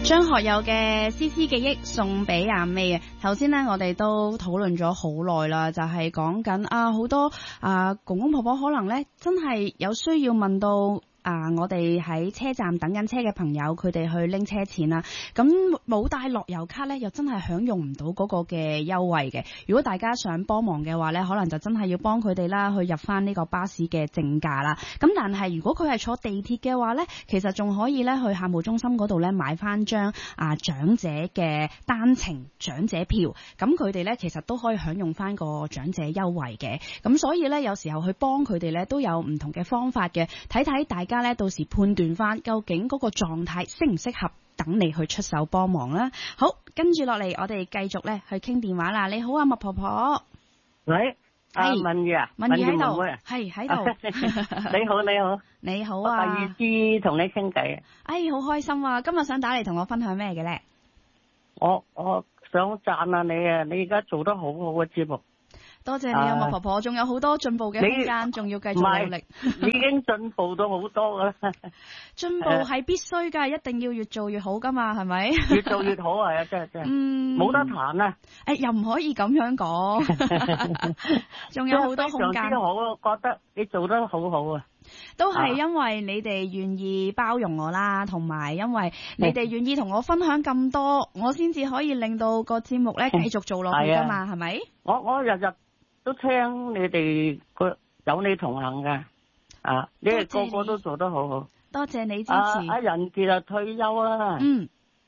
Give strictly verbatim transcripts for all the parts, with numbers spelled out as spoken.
張學友嘅《絲絲記憶》送俾阿 May 啊！頭先呢，我哋都討論咗好耐啦，就係講緊啊好多啊公公婆婆可能呢真係有需要問到。啊！我哋喺車站等緊車嘅朋友，佢哋去拎車錢啦。咁冇帶樂悠卡呢，又真係享用唔到嗰個嘅優惠嘅。如果大家想幫忙嘅話呢，可能就真係要幫佢哋啦，去入翻呢個巴士嘅正價啦。咁但係如果佢係坐地鐵嘅話呢，其實仲可以呢去客務中心嗰度呢買翻張啊長者嘅單程長者票。咁佢哋呢其實都可以享用翻個長者優惠嘅。咁所以呢，有時候去幫佢哋呢都有唔同嘅方法嘅。睇睇大家。而家咧，到時判斷翻究竟嗰個狀態適唔適合等你去出手幫忙啦。好，跟住落嚟，我哋繼續咧去傾電話啦。你好啊，麥婆婆。 喂，阿文儀啊， 文儀喺度，係喺度。 你好，你好， 你好啊。 我第二次同你傾偈。 哎，好開心啊！今日想打嚟同我分享咩嘅咧？ 我我想讚下你啊！你而家做得好好嘅節目。 多謝你啊，麥婆婆，仲有好多進步嘅空間，仲要繼續努力。 已經進步到好多噶啦。 進步係必須噶，一定要越做越好噶嘛，係咪？ 越做越好啊！真係真係。嗯。冇得彈啊！ 誒，又唔可以咁樣講。仲有好多空間。 我覺得你做得好好啊。 都係因為你哋願意包容我啦，同埋因為你哋願意同我分享咁多，我先至可以令到個節目咧繼續做落去噶嘛，係咪？ 我我日日都聽你哋個有你同行嘅，啊，你哋個個都做得好好。 多謝你支持。 阿仁傑啊，退休啦。嗯。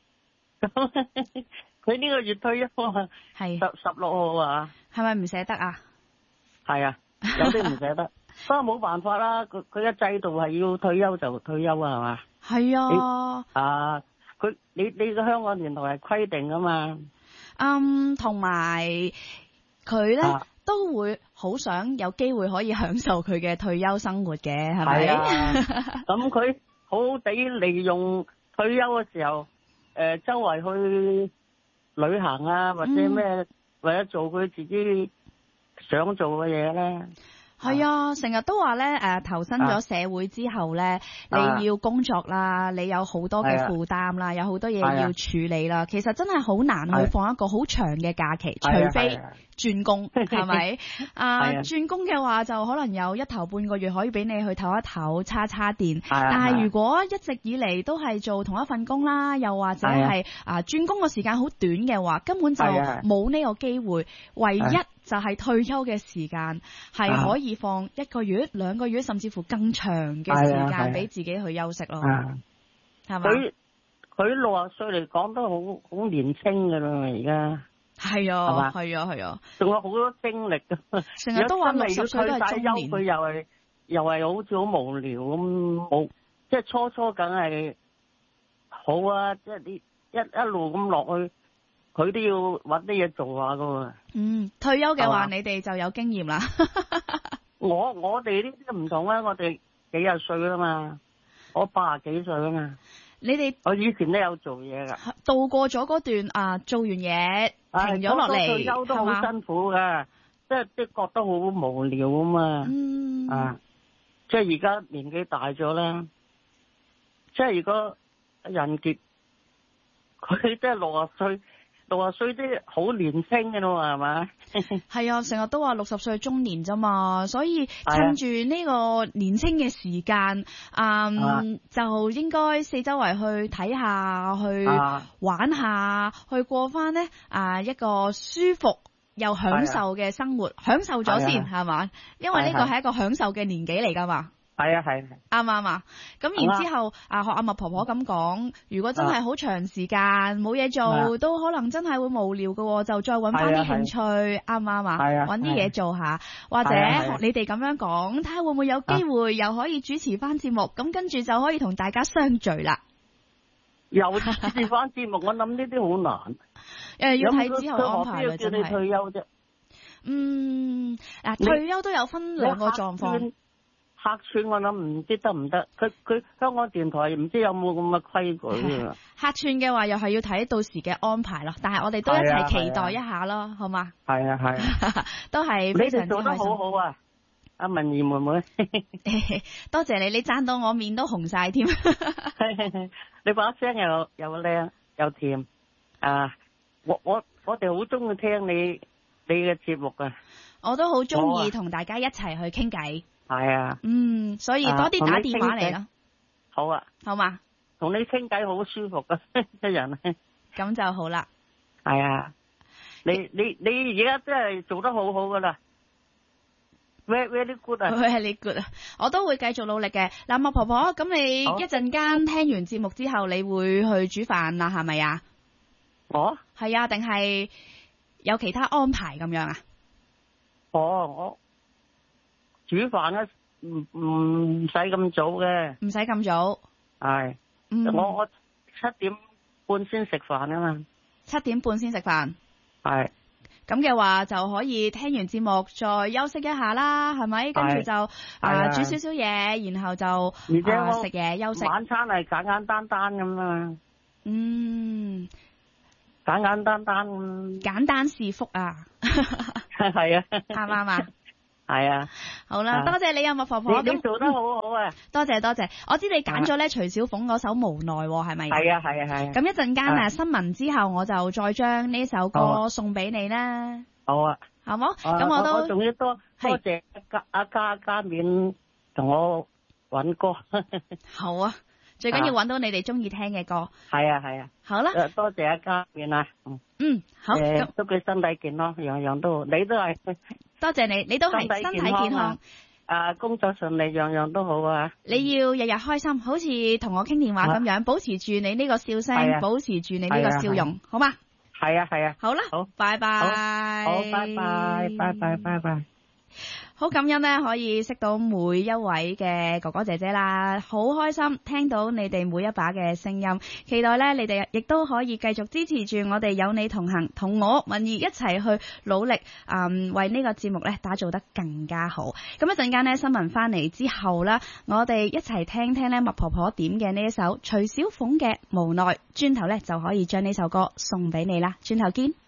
佢呢個月退休啊。係。十十六號啊。係咪唔捨得啊？係啊，有啲唔捨得。不過冇辦法啦，佢佢嘅制度係要退休就退休啊，係嘛？係啊。啊，佢你你個香港電台係規定噶嘛？ 嗯，同埋佢咧。啊都會好想有機會可以享受佢嘅退休生活嘅，係咪？ 咁佢好好地利用退休嘅時候，誒、呃，周圍去旅行啊，或者咩，嗯、或者做佢自己想做嘅嘢咧。係啊，成日都話咧，誒，投身咗社會之後咧，啊、你要工作啦，你有好多嘅負擔啦，啊、有好多嘢要處理啦。其實真係好難去放一個好長嘅假期，啊、除非轉工，係咪？啊，轉工嘅話就可能有一頭半個月可以俾你去唞一唞，叉叉電。啊、但係如果一直以嚟都係做同一份工啦，又或者係啊轉工嘅時間好短嘅話，根本就冇呢個機會。唯一就係退休嘅時間係可以放一個月、兩個月，甚至乎更長嘅時間俾自己去休息咯，係嘛？佢佢六十歲嚟講都好好年輕噶啦，而家係啊，係啊，係啊，仲有好多精力噶。成日都話六十歲都係中年，佢又係又係好似好無聊咁，冇即係初初梗係好啊，即係你一一路咁落去。佢都要搵啲嘢做下噶喎。嗯，退休嘅話，吧你哋就有經驗啦。我我哋呢啲唔同啊，我哋幾廿歲啦嘛，我八十幾歲啦嘛。你哋我以前都有做嘢噶。度過咗嗰段啊，做完嘢停咗落嚟，退休都好辛苦噶，即係即係覺得好無聊啊嘛。嗯。啊，即係而家年紀大咗啦，即係如果人傑佢即係六十歲。六十歲啲好年輕嘅咯，係嘛？係啊，成日都話六十歲中年啫嘛，所以趁住呢個年輕嘅時間，嗯，啊、就應該四周圍去睇下，去玩下，啊、去過翻呢啊一個舒服又享受嘅生活，啊、享受咗先係嘛？因為呢個係一個享受嘅年紀嚟噶嘛。係啊係，啱唔啱啊？咁然之後啊，學阿麥婆婆咁講，如果真係好長時間冇嘢做，都可能真係會無聊噶，就再搵翻啲興趣，啱唔啱啊？搵啲嘢做下，或者學你哋咁樣講，睇下會唔會有機會又可以主持翻節目，咁跟住就可以同大家相聚啦。又主持翻節目，我諗呢啲好難。誒，要睇之後安排啦，真係。退休啫。嗯，嗱，退休都有分兩個狀況。客串我諗唔知得唔得，佢佢香港電台唔知有冇咁嘅規矩啊。客串嘅話又係要睇到時嘅安排咯，但係我哋都一齊期待一下咯，好嘛？係啊係啊，都係非常之開心。你哋做得好好啊，阿文儀妹妹。多謝你，你讚到我面都紅晒添。你把聲又又靚。 又甜啊！我我我哋好中意聽你你嘅節目啊！ 我都好中意同大家一齊去傾偈。 係啊， 嗯，所以多啲打電話嚟啦。 好啊， 好嘛， 同你傾偈好舒服啊，一人。 咁就好啦。 係啊，你你你而家真係做得好好噶啦 ，very very good 啊 ，very good 啊！我都會繼續努力嘅。嗱，麥婆婆，咁你一陣間聽完節目之後，你會去煮飯啦，係咪啊？ 我係啊，定係有其他安排咁樣啊？ 哦，我煮飯咧，唔唔使咁早嘅， 唔使咁早。 係， 嗯， 我我七點半先食飯啊嘛。 七點半先食飯。 係。 咁嘅話就可以聽完節目再休息一下啦，係咪？跟住就啊煮少少嘢，然後就啊食嘢休息。 晚餐係簡簡單單咁啊。 嗯。 簡簡單單咁。 簡單是福啊！ 係啊。 啱唔啱啊？ 係啊。 好啦，多謝你啊，麥婆婆。 你做得好好啊！ 多謝多謝，我知你揀咗咧徐小鳳嗰首《無奈》，係咪？ 係啊係啊係啊。 咁一陣間啊新聞之後，我就再將呢首歌送俾你啦。 好啊。 好冇？咁我都我仲要多多謝阿阿家家面同我揾歌。 好啊，最緊要揾到你哋中意聽嘅歌。 係啊係啊。 好啦。 多謝阿家面啊。 嗯，好。 誒，祝佢身體健康，樣樣都好，你都係。 多謝你，你都係身體健康。 啊，工作順利，樣樣都好啊！ 你要日日開心，好似同我傾電話咁樣，保持住你呢個笑聲，保持住你呢個笑容，好嗎？ 係啊係啊。 好啦， 好， 拜拜。 好，拜拜，拜拜，拜拜。 好感恩呢，可以識到每一位嘅哥哥姐姐啦，好開心聽到你哋每一把嘅聲音，期待呢，你哋亦都可以繼續支持住我哋有你同行，同我敏儀一齊去努力，嗯，為呢個節目呢打造得更加好。咁一陣間呢，新聞翻嚟之後啦，我哋一齊聽聽呢麥婆婆點嘅呢一首徐小鳳嘅無奈，轉頭呢就可以將呢首歌送俾你啦，轉頭見。